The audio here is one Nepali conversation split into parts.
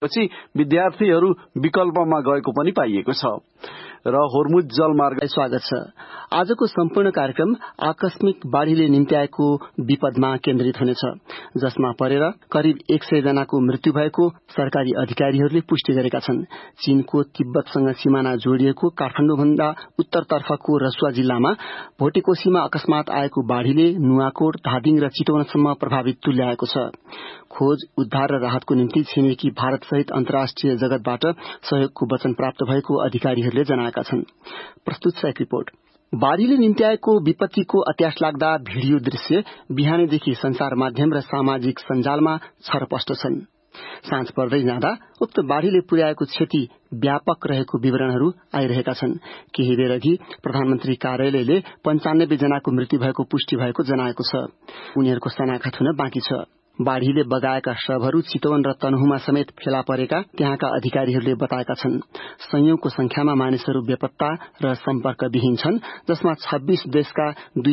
पछि विद्यार्थीहरू विकल्पमा गएको पनि पाइएको छ। र होर्मुज जलमार्ग स्वागत छ। आजको सम्पूर्ण कार्यक्रम आकस्मिक बाढ़ीले निम्त्याएको विपदमा केन्द्रित हुनेछ, जसमा परेर करिब 100 जनाको मृत्यु भएको सरकारी अधिकारीहरूले पुष्टि गरेका छन्। चीनको तिब्बतसँग सिमाना जोडिएको काठमाडौँभन्दा उत्तरतर्फको रसुवा जिल्लामा भोटेकोशीमा अकस्मात आएको बाढ़ीले नुवाकोट, धादिङ र चितवनसम्म प्रभावित तुल्याएको छ। खोज, उद्धार र राहतको निम्ति छिमेकी भारत सहित अन्तर्राष्ट्रिय जगतबाट सहयोगको वचन प्राप्त भएको अधिकारीहरूले जनाएका छन्। प्रस्तुत छ एक रिपोर्ट। बाढ़ीले निम्त्याएको विपत्तिको अत्यास लाग्दा भिडियो दृश्य बिहानैदेखि संचार माध्यम र सामाजिक सञ्जालमा छरपष्ट छन्। साँझ पर्दै जाँदा उक्त बाढ़ीले पुर्याएको क्षति व्यापक रहेको विवरणहरू आइरहेका छन्। केही बेर अघि प्रधानमन्त्री कार्यालयले 95 जनाको मृत्यु भएको पुष्टि भएको जनाएको छ। उनीहरूको शनाखत हुन बाँकी छ। बाढ़ीले बगाएका शवहरू चितवन र तनहुमा समेत फेला परेका त्यहाँका अधिकारीहरूले बताएका छन्। संयौंको संख्यामा मानिसहरू बेपत्ता र सम्पर्कविहीन छन्, जसमा 26 देशका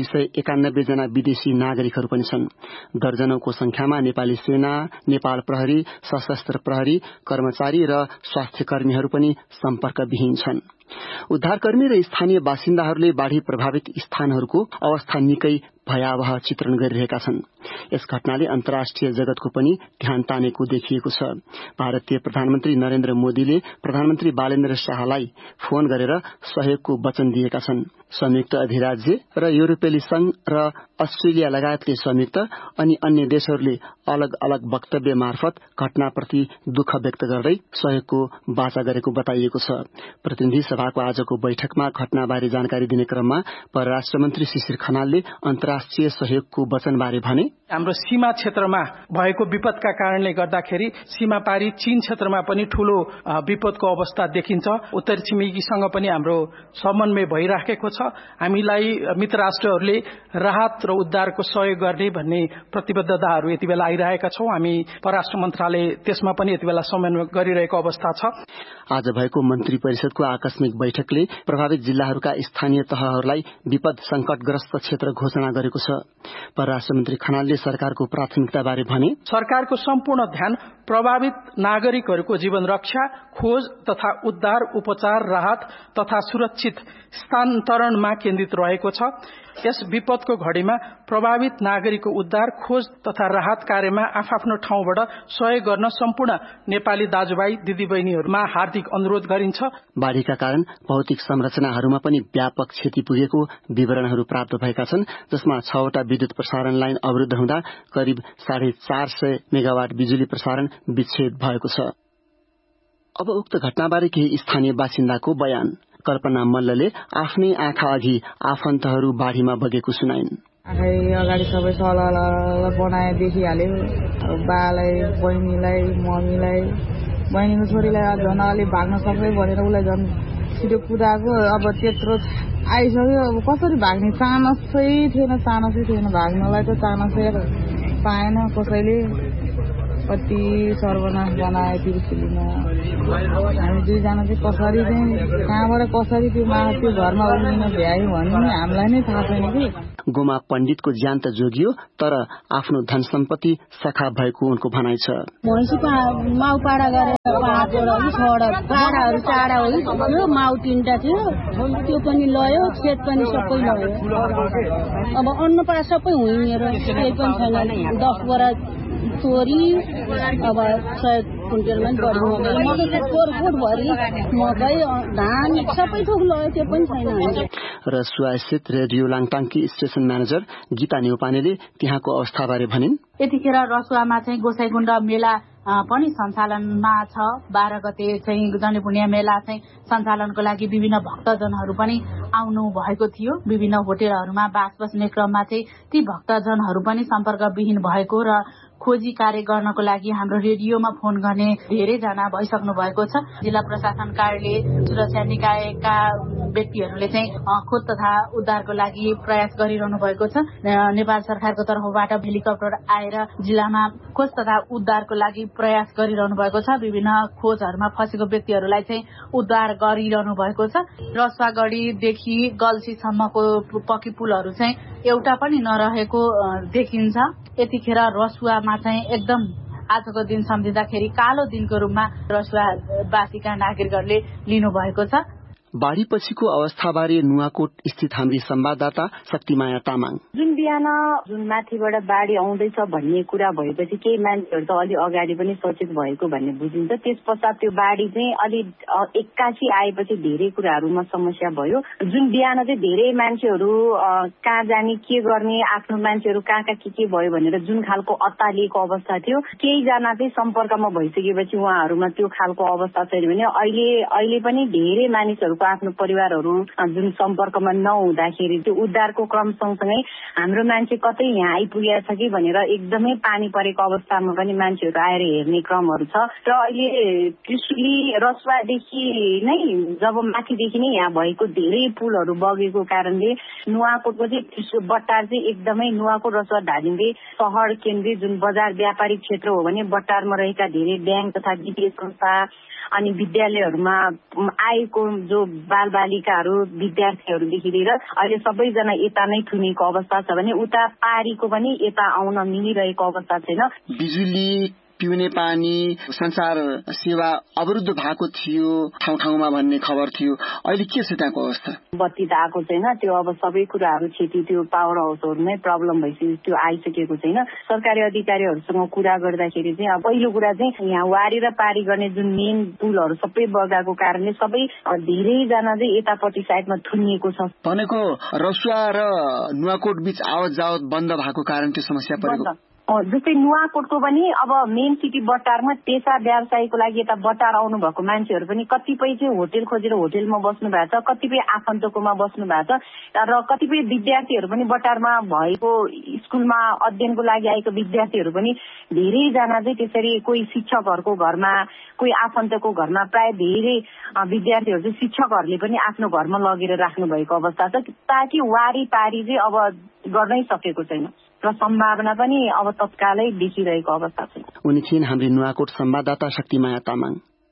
291 जना विदेशी नागरिकहरू पनि छन्। दर्जनौंको संख्यामा नेपाली सेना, नेपाल प्रहरी, सशस्त्र प्रहरी, कर्मचारी र स्वास्थ्य कर्मीहरू पनि सम्पर्कविहीन छन्। उद्धारकर्मी र स्थानीय बासिन्दाहरूले बाढ़ी प्रभावित स्थानहरूको अवस्था निकै भयावह चित्रण गरिरहेका छन्। यस घटनाले अन्तर्राष्ट्रिय जगतको पनि ध्यान तानेको देखिएको छ। भारतीय प्रधानमन्त्री नरेन्द्र मोदीले प्रधानमन्त्री बालेन्द्र शाहलाई फोन गरेर सहयोगको वचन दिएका छन्। संयुक्त अधिराज्य र युरोपेली संघ र अस्ट्रेलिया लगायतले संयुक्त अनि अन्य देशहरूले अलग अलग वक्तव्य मार्फत घटनाप्रति दुःख व्यक्त गर्दै सहयोगको वाचा गरेको बताइएको छ। प्रतिनिधि सभाको आजको बैठकमा घटनाबारे जानकारी दिने क्रममा परराष्ट्र मन्त्री शिशिर खनालले अन्तर्राष्ट्रिय सहयोगको वचनबारे भने, हाम्रो सीमा क्षेत्रमा भएको विपदका कारणले गर्दाखेरि सीमा पारी चीन क्षेत्रमा पनि ठूलो विपदको अवस्था देखिन्छ। उत्तर छिमेकीसँग पनि हाम्रो समन्वय भइराखेको छ। हामीलाई मित्र राष्ट्रहरूले राहत र उद्धारको सहयोग गर्ने भन्ने प्रतिबद्धताहरू यति बेला आइरहेका छौं। हामी परराष्ट्र मन्त्रालय त्यसमा पनि यति बेला समन्वय गरिरहेको अवस्था छ। आज भएको मन्त्री परिषदको आकस्मिक बैठकले प्रभावित जिल्लाहरूका स्थानीय तहहरूलाई विपद संकटग्रस्त क्षेत्र घोषणा गरेको छ। परराष्ट्र मन्त्री खनालले सरकारको प्राथमिकताबारे भने, सरकारको सम्पूर्ण ध्यान प्रभावित नागरिकहरूको जीवन रक्षा, खोज तथा उद्धार, उपचार, राहत तथा सुरक्षित स्थानान्तरणमा केन्द्रित रहेको छ। यस विपदको घडीमा प्रभावित नागरिकको उद्धार, खोज तथा राहत कार्यमा आफ्नो ठाउँबाट सहयोग गर्न सम्पूर्ण नेपाली दाजुभाइ दिदीबहिनीहरूमा हार्दिक अनुरोध गरिन्छ। बाढ़ीका कारण भौतिक संरचनाहरूमा पनि व्यापक क्षति पुगेको विवरणहरू प्राप्त भएका छन्, जसमा 6 वटा विद्युत प्रसारण लाइन अवरुद्ध हुँदा करिब 450 मेगावाट बिजुली प्रसारण विच्छेद भएको छ। अब उक्त घटनाबारे केही स्थानीय बासिन्दाको बयान। कल्पना मल्लले आफ्नै आँखा अघि आफन्तहरू बाढ़ीमा बगेको सुनाइन्। अगाडि सबै सलल बनाए देखिहाल्यो। बालाई, बहिनीलाई, मम्मीलाई, बहिनीको छोरीलाई झन् अलि भाग्न सक्दै भनेर उसलाई झन् छिटो कुदाएको। अब त्यत्रो आइसक्यो। अब कसरी भाग्ने चानसै थिएन भाग्नलाई त चानसै पाएन कसैले। कति सर्वनाश बनायो त्रिशुलीमा। हामी दुईजना चाहिँ कसरी कहाँबाट कसरी त्यो घरमा उभिन भ्यायो भन्ने हामीलाई नै थाहा छैन कि। गोमा पण्डितको ज्यान त जोगियो, तर आफ्नो धन सम्पत्ति सखा भएको उनको भनाइ छ। माउपाडा गरेर पाडाहरू चाडा हो, माउ 3टा थियो, त्यो पनि लयो, खेत पनि सबै लयो। अब अन्नपाडा सबै हुइएर केही पनि छैन। 10 बोरा चोरी, अब 100 कुन्टलमा बढी मकै भरि मकै धान सबै थोक लयो, त्यो पनि छैन। रसुवा स्थित रेडियो लाङटाङकी स्टेशन म्यानेजर गीता नेउपानेले त्यहाँको अवस्थाबारे भनिन्। यतिखेर रसुवामा चाहिँ गोसाइकुण्ड मेला पनि सञ्चालनमा छ। 12 गते चाहिँ जनेपुनिया मेला चाहिँ सञ्चालनको लागि विभिन्न भक्तजनहरू पनि आउनु भएको थियो। विभिन्न होटेलहरूमा बास बस्ने क्रममा चाहिँ ती भक्तजनहरू पनि सम्पर्कविहीन भएको र खोजी कार्य गर्नको लागि हाम्रो रेडियोमा फोन गर्ने धेरैजना भइसक्नु भएको छ। जिल्ला प्रशासन कार्यालय, सुरक्षा निकायका व्यक्तिहरूले चाहिँ खोज तथा उद्धारको लागि प्रयास गरिरहनु भएको छ। नेपाल सरकारको तर्फबाट हेलिकप्टर आएर जिल्लामा खोज तथा उद्धारको लागि प्रयास गरिरहनु भएको छ। विभिन्न खोजहरूमा फँसेको व्यक्तिहरूलाई चाहिँ उद्धार गरिरहनु भएको छ। रसुवागढीदेखि गल्सीसम्मको पक्की पुलहरू चाहिँ एउटा पनि नरहेको देखिन्छ। यतिखेर रसुवामा चाहिँ एकदम आजको दिन सम्झिँदाखेरि कालो दिनको रूपमा रसुवावासीका नागरिकहरूले लिनुभएको छ। बाढीपछिको अवस्थाबारे नुवाकोट स्थित हाम्री संवाददाता शक्तिमाया तामाङ। जुन बिहान जुन माथिबाट बाढी आउँदैछ भन्ने कुरा भएपछि केही मान्छेहरू त अलि अगाडि पनि सचेत भएको भन्ने बुझिन्छ। त्यस पश्चात त्यो बाढी चाहिँ अलि एक्कासी आएपछि धेरै कुराहरूमा समस्या भयो। जुन बिहान चाहिँ धेरै मान्छेहरू कहाँ जाने के गर्ने आफ्नो मान्छेहरू कहाँ के भयो भनेर जुन खालको अत्तालिएको अवस्था थियो, केहीजना चाहिँ सम्पर्कमा भइसकेपछि उहाँहरूमा त्यो खालको अवस्था छैन भने अहिले पनि धेरै मानिसहरूको आफ्नो परिवारहरू जुन सम्पर्कमा नहुँदाखेरि त्यो उद्धारको क्रम सँगसँगै हाम्रो मान्छे कतै यहाँ आइपुगेको छ कि भनेर एकदमै पानी परेको अवस्थामा पनि मान्छेहरू आएर हेर्ने क्रमहरू छ। र अहिले त्रिशुली रसुवादेखि नै जब माथिदेखि नै यहाँ भएको धेरै पुलहरू बगेको कारणले नुवाकोटको चाहिँ बट्टार चाहिँ एकदमै नुवाकोट रसुवा धादिङले शहर केन्द्रित जुन बजार व्यापारिक क्षेत्र हो भने बट्टारमा रहेका धेरै ब्याङ्क तथा वित्तीय संस्था अनि विद्यालयहरूमा आएको जो बालबालिकाहरू विद्यार्थीहरूदेखि लिएर अहिले सबैजना यता नै थुनेको अवस्था छ भने उता पारीको पनि यता आउन मिलिरहेको अवस्था छैन। बिजुली, पिउने पानी, संचार सेवा अवरुद्ध भएको थियो ठाउँ ठाउँमा भन्ने खबर थियो। अहिले के छ त्यहाँको अवस्था? बत्ती त आएको छैन। त्यो अब सबै कुराहरू क्षति त्यो पावर हाउसहरूमै प्रब्लम भइसक्यो, त्यो आइसकेको छैन। सरकारी अधिकारीहरूसँग कुरा गर्दाखेरि चाहिँ अब पहिलो कुरा चाहिँ यहाँ वारी र पारी गर्ने जुन मेन पुलहरू सबै बगाएको कारणले सबै धेरैजना चाहिँ यतापट्टि साइडमा थुनिएको छ। भनेको रसुवा र नुवाकोट बीच आवत जावत बन्द भएको कारण त्यो समस्या परेको। जस्तै नुवाकोटको पनि अब मेन सिटी बट्टारमा पेसा व्यवसायको लागि यता बट्टार आउनु भएको मान्छेहरू पनि कतिपय चाहिँ होटेल खोजेर होटेलमा बस्नु भएको छ, कतिपय आफन्तकोमा बस्नु भएको छ र कतिपय विद्यार्थीहरू पनि बट्टारमा भएको स्कुलमा अध्ययनको लागि आएको विद्यार्थीहरू पनि धेरैजना चाहिँ त्यसरी कोही शिक्षकहरूको घरमा, कोही आफन्तको घरमा, प्राय धेरै विद्यार्थीहरू चाहिँ शिक्षकहरूले पनि आफ्नो घरमा लगेर राख्नु भएको अवस्था छ ताकि वारी पारी चाहिँ अब गर्नै सकेको छैन र सम्भावना पनि अब तत्कालै देखिरहेको अवस्था छ। उनी थिइन् हाम्री नुवाकोट संवाददाता शक्तिमाया तामाङ।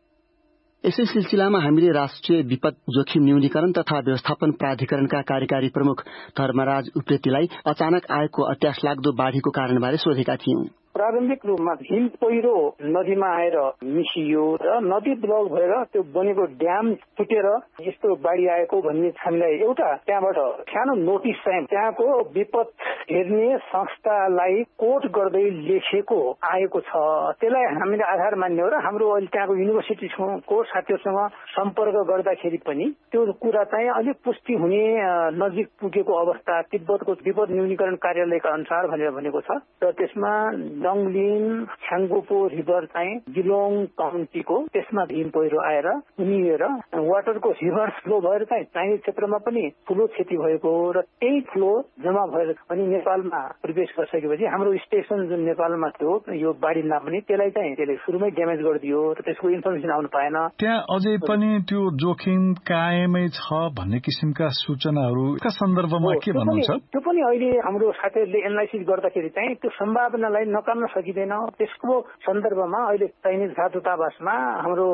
यसै सिलसिलामा हामीले राष्ट्रिय विपद जोखिम न्यूनीकरण तथा व्यवस्थापन प्राधिकरणका कार्यकारी प्रमुख धर्मराज उप्रेतीलाई अचानक आएको अत्यासलाग्दो बाढीको कारणबारे सोधेका थियौं। प्रारम्भिक रूपमा हिम पहिरो नदीमा आएर मिसियो र नदी ब्लक भएर त्यो बनेको ड्याम फुटेर यस्तो बाढी आएको भन्ने हामीलाई एउटा त्यहाँबाट सानो नोटिस चाहिँ त्यहाँको विपद हेर्ने संस्थालाई कोट गर्दै लेखेको आएको छ। त्यसलाई हामीले आधार मान्ने हो र हाम्रो अहिले त्यहाँको युनिभर्सिटीको साथीहरूसँग सम्पर्क गर्दाखेरि पनि त्यो कुरा चाहिँ अलिक पुष्टि हुने नजिक पुगेको अवस्था तिब्बतको विपद न्यूनीकरण कार्यालयका अनुसार भनेर भनेको छ र त्यसमा डङलिन छ्याङ्गोपो रिभर चाहिँ जिलोङ काउन्टीको त्यसमा हिम पहिरो आएर उनिएर वाटरको रिभर्स फ्लो भएर चाहिँ चाइनिज क्षेत्रमा पनि ठुलो क्षति भएको र त्यही फ्लो जम्मा भएर अनि नेपालमा प्रवेश गरिसकेपछि हाम्रो स्टेशन जुन नेपालमा थियो यो बाढी नाप्ने त्यसलाई चाहिँ त्यसले सुरुमै ड्यामेज गरिदियो र त्यसको इन्फर्मेसन आउनु पाएन। त्यहाँ अझै पनि त्यो जोखिम कायमै छ भन्ने किसिमका सूचनाहरूका सन्दर्भमा के भन्नुहुन्छ? त्यो पनि अहिले हाम्रो साथीहरूले एनालाइसिस गर्दाखेरि चाहिँ त्यो सम्भावनालाई नकार्न सकिँदैन। त्यसको सन्दर्भमा अहिले चाइनिज दूतावासमा हाम्रो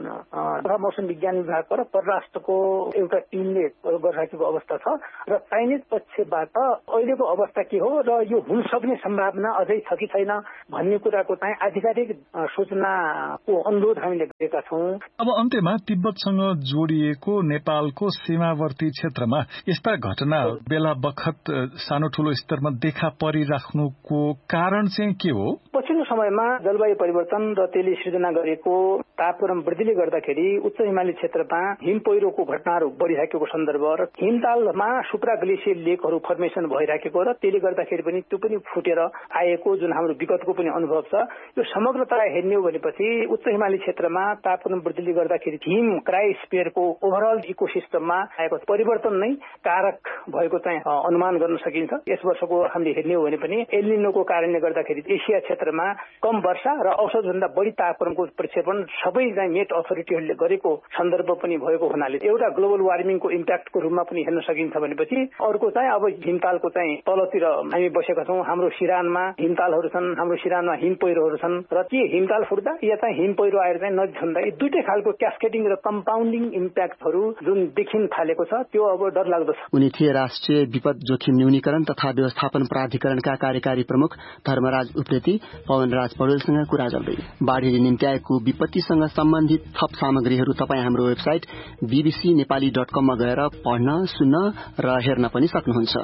मौसम विज्ञान विभागको र परराष्ट्रको एउटा टिमले गरिराखेको अवस्था छ र चाइनिज पक्षबाट अहिलेको अवस्था के हो र यो हुन सक्ने सम्भावना अझै छ कि छैन भन्ने कुराको चाहिँ आधिकारिक सूचनाको अनुरोध हामीले गरेका छौँ। अब अन्त्यमा तिब्बतसँग जोडिएको नेपालको सीमावर्ती क्षेत्रमा यस्ता घटना बेला बखत सानो ठूलो स्तरमा देखा परिराख्नुको कारण चाहिँ के हो? पछिल्लो समयमा जलवायु परिवर्तन र त्यसले सृजना गरेको तापक्रम वृद्धिले गर्दाखेरि उच्च हिमाली क्षेत्रमा हिम पहिरोको घटनाहरू बढ़िराखेको सन्दर्भ र हिमतालमा सुप्रा ग्लेसियर लेकहरू फर्मेसन भइराखेको र त्यसले गर्दाखेरि पनि त्यो पनि फुटेर आएको जुन हाम्रो विगतको पनि अनुभव छ। यो समग्रता हेर्ने हो भनेपछि उच्च हिमाली क्षेत्रमा तापक्रम वृद्धिले गर्दाखेरि हिम क्रायोस्फियरको ओभरअल इकोसिस्टममा आएको परिवर्तन नै कारक भएको चाहिँ अनुमान गर्न सकिन्छ। यस वर्षको हामीले हेर्ने हो भने पनि एल निनोको कारणले गर्दाखेरि एसिया क्षेत्रमा कम वर्षा र औसतभन्दा बढी तापक्रमको प्रक्षेपण सबै चाहिँ नेट अथोरिटीहरूले गरेको सन्दर्भ पनि भएको हुनाले एउटा ग्लोबल वार्मिङको इम्प्याक्टको रूपमा पनि हेर्न सकिन्छ भनेपछि अर्को चाहिँ अब हिमतालको चाहिँ तलतिर हामी बसेका छौँ। हाम्रो सिरानमा हिमतालहरू छन्, हाम्रो सिरानमा हिम पहिरोहरू छन् र के हिमताल फुट्दा या चाहिँ हिम पहिरो आएर चाहिँ नदी छन्दा यी दुईटै खालको क्यास्केडिङ र कम्पाउन्डिङ इम्प्याक्टहरू जुन देखिन थालेको छ त्यो अब डरलाग्दो छ। उनी थिए राष्ट्रिय विपद जोखिम न्यूनीकरण तथा व्यवस्थापन प्राधिकरणका कार्यकारी प्रमुख धर्मराज उप्रेती पवनराज पौडेलसँग कुरा गर्दै बाढीले निम्त्याएको विपत्तिसँग सम्बन्धित थप सामग्रीहरू तपाईँ हाम्रो वेबसाइट bbcnepali.com मा गएर पढ्न, सुन्न र हेर्न पनि सक्नुहुन्छ।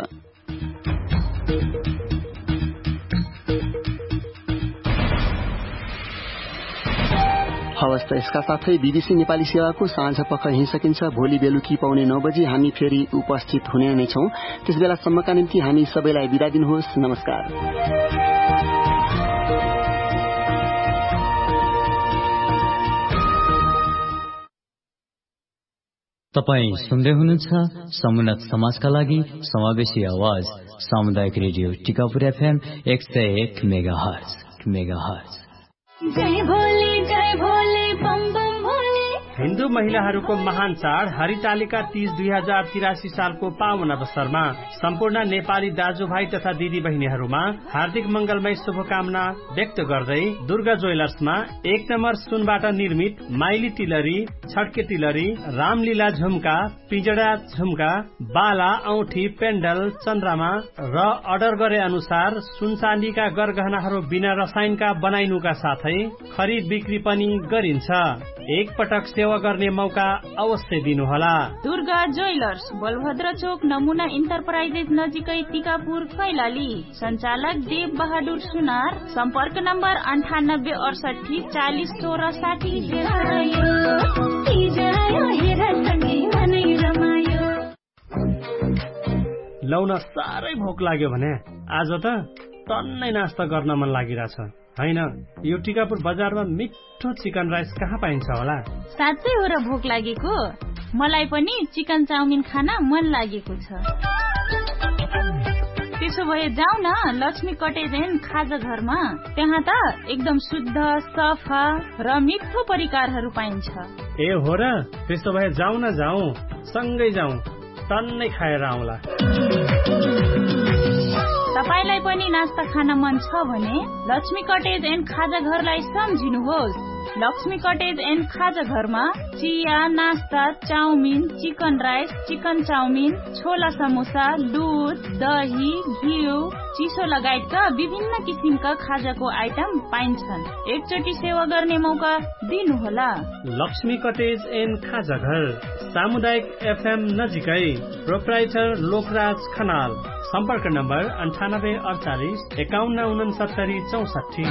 हवस् त यसका साथै बीबीसी नेपाली सेवाको साँझ पख हिँड सकिन्छ। भोलि बेलुकी पाउने 9 बजी हामी फेरि उपस्थित हुने नै छौं। त्यसबेलासम्मका निम्ति हामी सबैलाई बिदा दिनुहोस्। नमस्कार। तपाईं सुन्दै हुनुहुन्छ समुन्नत समाजका लागि समावेशी आवाज सामुदायिक रेडियो टिकापुर FM 101 मेगाहर्ज। जय भोले बम बम भोले। हिन्दू महिलाहरूको महान चाड हरितालिका तीज 2083 सालको पावन अवसरमा सम्पूर्ण नेपाली दाजुभाइ तथा दिदी बहिनीहरूमा हार्दिक मंगलमय शुभकामना व्यक्त गर्दै दुर्गा ज्वेलर्समा 1 नम्बर सुनबाट निर्मित माइली टिलरी, छड्के टिलरी, रामलीला झुम्का, पिजडा झुम्का, बाला, औठी, पेण्डल, चन्द्रमा र अर्डर गरे अनुसार सुनचाँदीका गरगहनाहरू बिना रसायनका बनाइनुका साथै खरिद बिक्री पनि गरिन्छ। एक पटक सेवा गर्ने मौका अवश्य दिनुहोला। दुर्गा ज्वेलर्स, बलभद्र चोक, नमुना इन्टरप्राइजेस नजिकै, टिकापुर, कैलाली। सञ्चालक देव बहादुर सुनार। सम्पर्क नम्बर 9868 40 16 60। लौन साह्रै भोक लाग्यो भने आज त टन्नै नास्ता गर्न मन लागिरहेछ हैन। यो टिकापुर बजारमा मिठो चिकन राइस कहाँ पाइन्छ होला? साँच्चै हो र भोक लागेको? मलाई पनि चिकन चाउमिन खान मन लागेको छ। त्यसो भए जाऊ न लक्ष्मी कटेज एन्ड खाजा घरमा। त्यहाँ त एकदम शुद्ध, सफा र मिठो परिकारहरू पाइन्छ। ए हो र? त्यसो भए जाऊ न, सँगै जाऊ, टन्नै खाएर आउँला। तपाईलाई पनि नास्ता खान मन छ भने लक्ष्मी कटेज एन्ड खाजा घरलाई सम्झिनुहोस्। लक्ष्मी कटेज एन्ड खाजा घरमा चिया, नास्ता, chowmein, chicken rice, chicken chowmein, छोला समोसा, दुध, दही, घिउ, चिसो लगायतका विभिन्न किसिमका खाजाको आइटम पाइन्छन्। एकचोटि सेवा गर्ने मौका दिनुहोला। लक्ष्मी कटेज एन्ड खाजा घर, सामुदायिक FM नजिकै, प्रोप्राइटर लोकराज खनाल। सम्पर्क नम्बर 98 48 51 69 64।